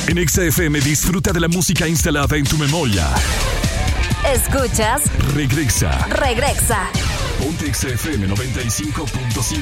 En Exa FM disfruta de la música instalada en tu memoria. Escuchas Regresa. Regresa. Ponte Exa FM 95.5.